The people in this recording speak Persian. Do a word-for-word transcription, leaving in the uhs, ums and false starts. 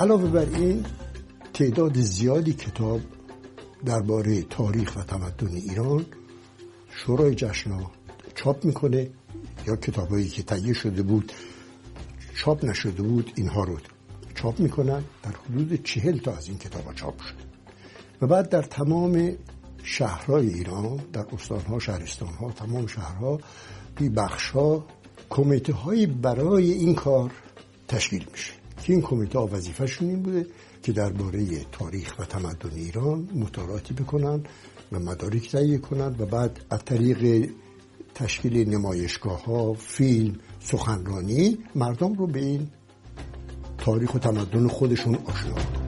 علاوه بر این تعداد زیادی کتاب درباره تاریخ و تمدن ایران شورای جشن‌ها چاپ میکنه، یا کتابایی که تهیه شده بود چاپ نشده بود اینها رو چاپ میکنن. در حدود چهل تا از این کتابا چاپ شد و بعد در تمام شهرهای ایران، در استانها، شهرستانها، تمام شهرها بی بخشها کمیته هایی برای این کار تشکیل میشه که این کمیته ها وظیفه‌شون این بوده که درباره تاریخ و تمدن ایران مطالعاتی بکنن و مدارک تهیه کنن و بعد از طریق تشکیل نمایشگاه ها، فیلم، سخنرانی مردم رو به این تاریخ و تمدن خودشون آشنا کنن.